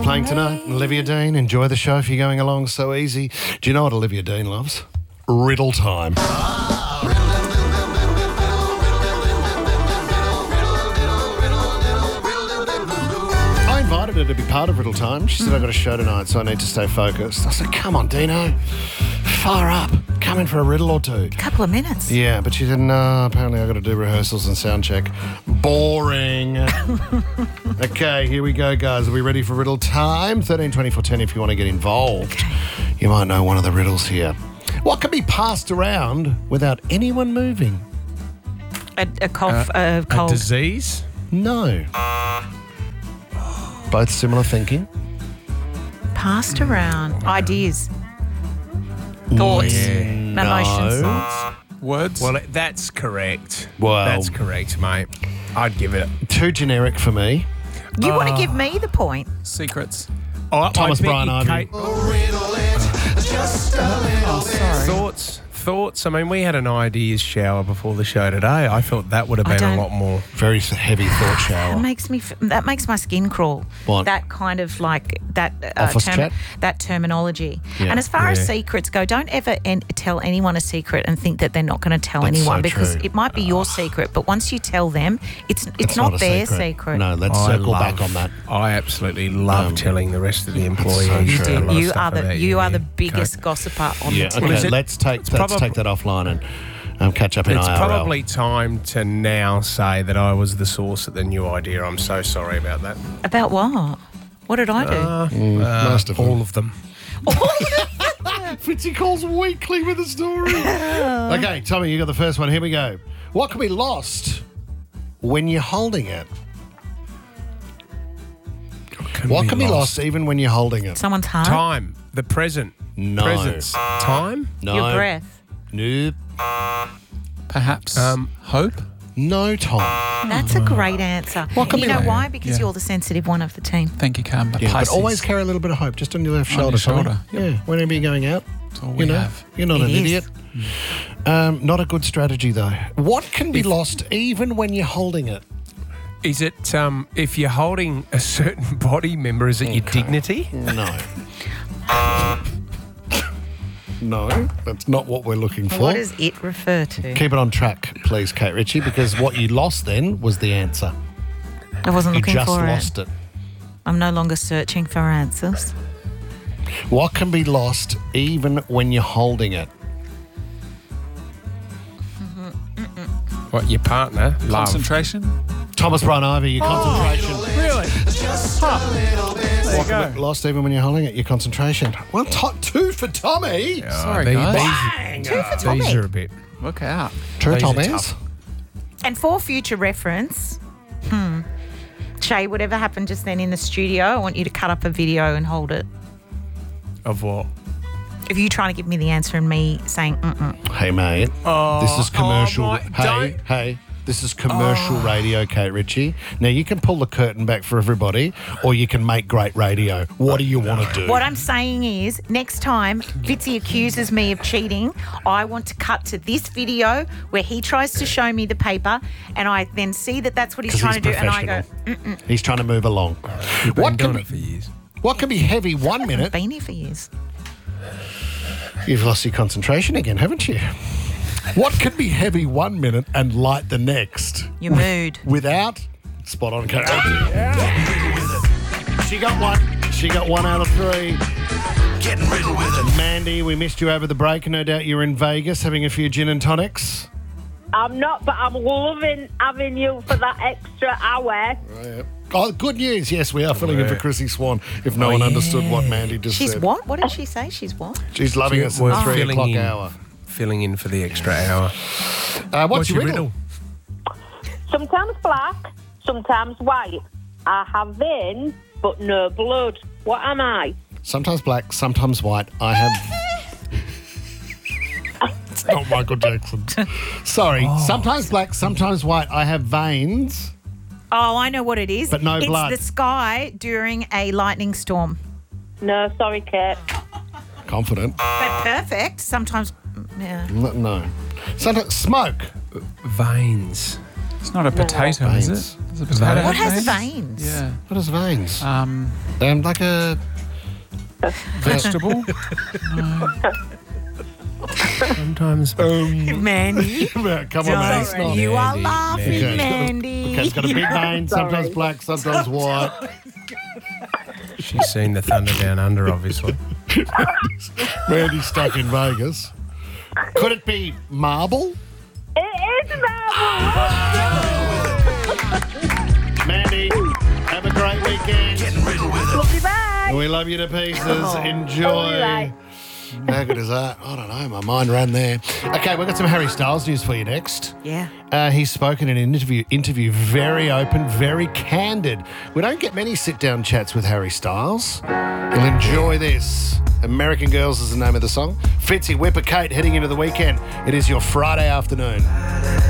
playing tonight. Olivia Dean, enjoy the show if you're going along so easy. Do you know what Olivia Dean loves? Riddle time. I invited her to be part of Riddle Time. She said, I've got a show tonight, so I need to stay focused. I said, come on, Dino. Far up. Come in for a riddle or two. Couple of minutes. Yeah, but she said, no, apparently I've got to do rehearsals and sound check. Boring. Okay, here we go, guys. Are we ready for riddle time? 13 24 10 if you want to get involved. Okay. You might know one of the riddles here. What can be passed around without anyone moving? A cough, a cold. A disease? No. Both similar thinking. Passed around. Ideas. Thoughts. Emotions. Words? Well, that's correct. Well- That's correct, mate. I'd give it. Too generic for me. You want to give me the point? Secrets. Thomas Brian Ivy. Thoughts. I mean, we had an ideas shower before the show today. I thought that would have been a lot more. Very heavy thought shower. That makes my skin crawl. What? That kind of like that Office chat? that terminology. Yeah. And as far as Yeah. secrets go, don't ever tell anyone a secret and think that they're not going to tell That's anyone so because true. it might be your secret, but once you tell them, it's not a their secret. No, let's circle back on that. I absolutely love telling the rest of the employees. so You true. a lot of do. stuff about You are the yeah. biggest gossiper on Yeah, the team. okay, let's take that offline and catch up in It's IRL. probably time to now say that I was the source of the new idea. I'm so sorry about that. About what? What did I do? Most of them. All of them. Fitzy calls weekly with a story. Okay, Tommy, you got the first one. Here we go. What can be lost when you're holding it? What can be lost even when you're holding it? Someone's heart. Time. The present. No. Presence. Time. No. Your breath. Nope. Perhaps hope? No, Tom. That's a great answer. What can you be know like- why? Because Yeah. you're the sensitive one of the team. Thank you, Kamba. Yeah, but Pisces. always carry a little bit of hope, just on your left On shoulder. your Tommy. shoulder. Yeah, whenever you're going out. That's all we have. You're not It an is. idiot. Not a good strategy, though. What can be lost even when you're holding it? Is it if you're holding a certain body member, is it your dignity? No. No, that's not what we're looking for. What does it refer to? Keep it on track, please, Kate Ritchie, because what you lost then was the answer. I wasn't You looking just for lost it. I'm no longer searching for answers. What can be lost even when you're holding it? What, your partner? Love. Concentration? Thomas Brian Ivy, your concentration. Really? What can be lost even when you're holding it? Your concentration. Well, 2 for Tommy. Sorry, guys. Two for Tommy. These are a bit. Look out. True, These are Thomas. tough. And for future reference, Shay, whatever happened just then in the studio, I want you to cut up a video and hold it. Of what? If you trying to give me the answer and me saying, Hey, mate. This is commercial. my- don't- Hey. This is commercial radio, Kate Ritchie. Now, you can pull the curtain back for everybody, or you can make great radio. What do you want to do? What I'm saying is, next time Fitzy accuses me of cheating, I want to cut to this video where he tries to show me the paper, and I then see that that's what he's 'Cause trying he's to do, and I go, professional. He's trying to move along. Been What doing can, it for years. what can be heavy 1 minute? been here for years. You've lost your concentration again, haven't you? What can be heavy 1 minute and light the next? Your mood. Without spot on, Kate Ritchie. She got one. She got 1 out of 3. Getting riddled with it. Mandy, we missed you over the break. No doubt you're in Vegas having a few gin and tonics. I'm not, but I'm loving having you for that extra hour. Oh, good news. Yes, we are filling in for Chrissy Swan, if no one understood what Mandy just She's said. what? What did she say? She's what? She's loving us in We're the 3 filling o'clock in. hour. Filling in for the extra hour. What's your riddle? Sometimes black, sometimes white. I have veins, but no blood. What am I? Sometimes black, sometimes white. I have... It's not Michael Jackson. Sorry. Sometimes black, sometimes white. I have veins. Oh, I know what it is. But no it's blood. the sky during a lightning storm. No, sorry, Kate. Confident. But perfect. Sometimes, yeah. No. Sometimes smoke. Veins. It's not a potato, is Veins. it? Is it potato What have has veins? Yeah. What is veins? Like a Vegetable? Sometimes. Mandy. Come on, Don't man. It's not. you are Mandy, laughing, Okay, Mandy. Okay, it's got a big vein, sometimes Sorry. black, sometimes white. She's seen the Thunder Down Under, obviously. Mandy's stuck in Vegas. Could it be marble? It is marble. Mandy, have a great weekend. Getting riddled with it. Love you, bye. We love you to pieces. Oh, Enjoy. right. How good is that? I don't know. My mind ran there. Okay, we've got some Harry Styles news for you next. Yeah. He's spoken in an interview very open, very candid. We don't get many sit-down chats with Harry Styles. You'll enjoy this. American Girls is the name of the song. Fitzy, Whipper, Kate, heading into the weekend. It is your Friday afternoon.